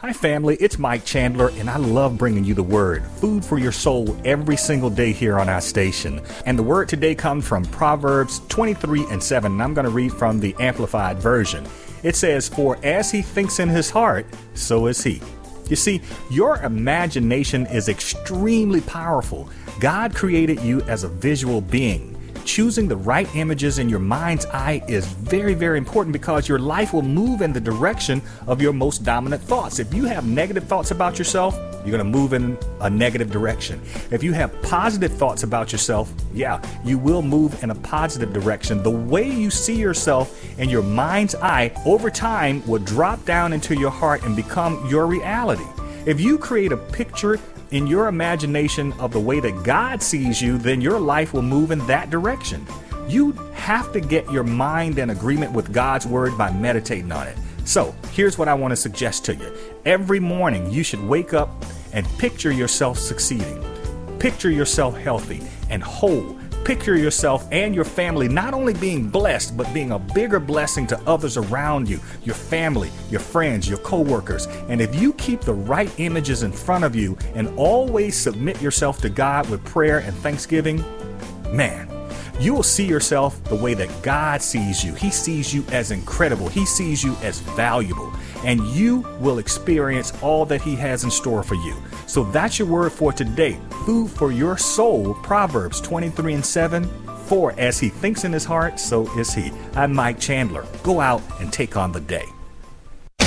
Hi family, it's Mike Chandler and I love bringing you the word, food for your soul, every single day here on our station. And the word today comes from Proverbs 23:7, and I'm going to read from the Amplified Version. It says, "For as he thinks in his heart, so is he." You see, your imagination is extremely powerful. God created you as a visual being. Choosing the right images in your mind's eye is very, very important because your life will move in the direction of your most dominant thoughts. If you have negative thoughts about yourself, you're going to move in a negative direction. If you have positive thoughts about yourself, you will move in a positive direction. The way you see yourself in your mind's eye over time will drop down into your heart and become your reality. If you create a picture in your imagination of the way that God sees you, then your life will move in that direction. You have to get your mind in agreement with God's word by meditating on it. So here's what I want to suggest to you. Every morning you should wake up and picture yourself succeeding. Picture yourself healthy and whole. Picture yourself and your family not only being blessed, but being a bigger blessing to others around you, your family, your friends, your co-workers. And if you keep the right images in front of you and always submit yourself to God with prayer and thanksgiving, man, you will see yourself the way that God sees you. He sees you as incredible. He sees you as valuable. And you will experience all that He has in store for you. So that's your word for today. Food for your soul, Proverbs 23:7. For as he thinks in his heart, so is he. I'm Mike Chandler. Go out and take on the day.